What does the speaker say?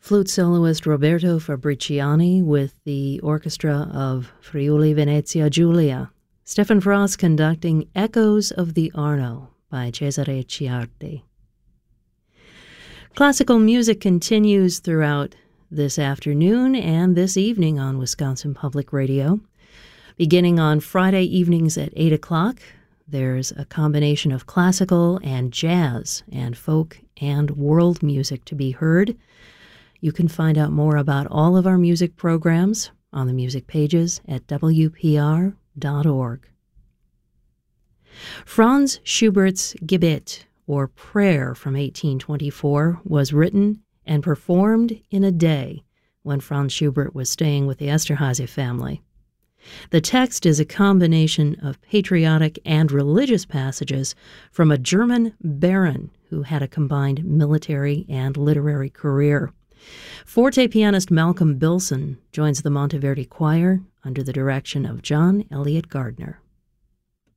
flute soloist Roberto Fabriciani with the orchestra of Friuli Venezia Giulia. Stefan Frost conducting Echoes of the Arno by Cesare Ciardi. Classical music continues throughout this afternoon and this evening on Wisconsin Public Radio. Beginning on Friday evenings at 8 o'clock, there's a combination of classical and jazz and folk and world music to be heard. You can find out more about all of our music programs on the music pages at wpr.org. Franz Schubert's Gebet, or Prayer from 1824, was written and performed in a day when Franz Schubert was staying with the Esterházy family. The text is a combination of patriotic and religious passages from a German baron who had a combined military and literary career. Forte pianist Malcolm Bilson joins the Monteverdi Choir under the direction of John Elliott Gardner.